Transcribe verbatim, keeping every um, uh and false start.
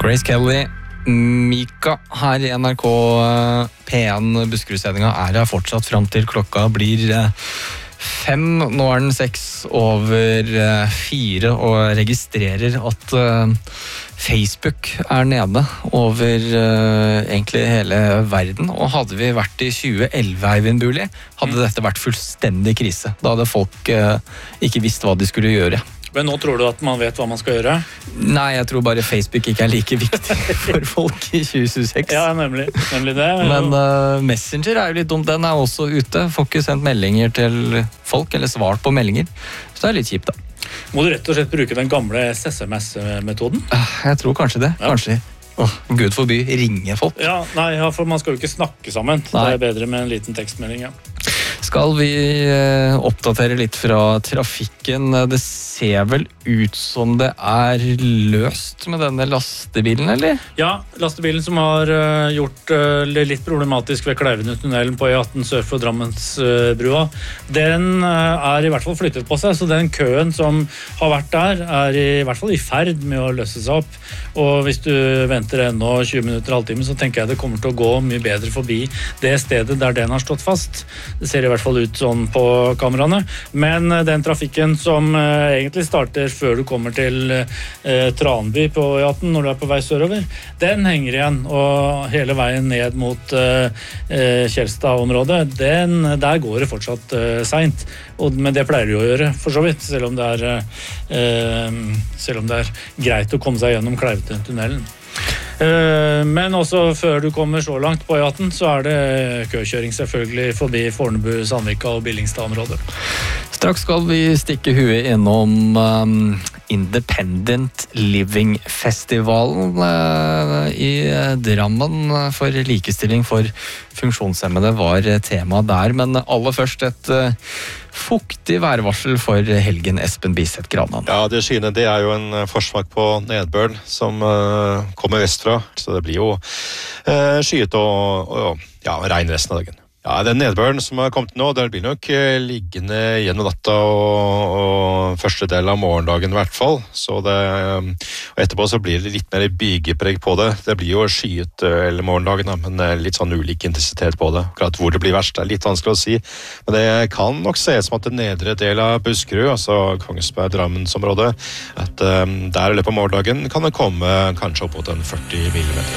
Grace Kelly, Mika her i N R K P én Buskerud-sendinga er her fortsatt frem til klokka blir fem. Nå er den seks over fire og registrerer at Facebook er nede over egentlig hele verden. Og hadde vi vært i tjue elleve, Eivind Burli, hadde dette vært fullstendig krise. Da hadde folk ikke visst hva de skulle gjøre. Men nå tror du at man vet hva man skal gjøre? Nei, jeg tror bare Facebook ikke er like viktig for folk i tjue tjueseks. Ja, nemlig, nemlig det. Men uh, Messenger er jo litt dumt, den er også ute. Får ikke sendt meldinger til folk, eller svart på meldinger. Så det er litt kjipt da. Må du rett og slett bruke den gamle S M S-metoden? Jeg tror kanskje det, ja. kanskje. Oh, Gud forby, ringe folk. Ja, nei, ja, for man skal jo ikke snakke sammen. Nei. Det er bedre med en liten tekstmelding, ja. Skal vi eh, oppdatere litt fra trafikken? Det ser vel ut som det er løst med denne lastebilen, eller? Ja, lastebilen som har uh, gjort uh, litt problematisk ved Kleivenes-tunnelen på E atten sør for Drammensbrua, uh, den uh, er i hvert fall flyttet på seg, så den køen som har vært der er i hvert fall i ferd med å løse seg opp. Og hvis du venter ennå tjue minutter, halvtime, så tenker jeg det kommer til å gå mye bedre forbi det stedet der den har stått fast. Det ser i hvert fall ut sånn på kameraene. Men den trafikken som uh, egentlig starter før du kommer til uh, Tranby på E atten når du er på vei sørover, den henger igjen, og hele veien ned mot uh, uh, Kjelstad-området, den, der går det fortsatt uh, sent. Og, men det pleier de å gjøre, for så vidt, selv om det er, uh, selv om det er greit å komme seg gjennom Kleivetunnelen. Men også før du kommer så langt på E atten, så er det køkjøring selvfølgelig forbi Fornebu, Sandvika og Billingstad-området. Straks skal vi stikke huet innom um, Independent Living-festivalen uh, i Drammen for likestilling for funksjonshemmede var tema der, men aller først et uh, fuktig værvarsel for helgen, Espen Biseth Granan. Ja, det skyene, det er jo en forsmak på nedbør som uh, kommer vestfra, så det blir jo uh, skyet og, og ja, regn resten av dagen. Ja, den nedbøren som har kommet nå, den blir nok uh, liggende gjennom natta og, og første del av morgendagen i hvert fall, så det, um, og etterpå så blir det litt mer bygepreg på det. Det blir jo skyet uh, hele morgendagen, da, men uh, litt sånn ulik intensitet på det. Akkurat hvor det blir verst, det er litt vanskelig å si, men det kan nok se som at den nedre del av Buskerud, altså Kongsberg-Drammensområdet, at um, der i løpet av morgendagen kan det komme kanskje opp mot en førti millimeter.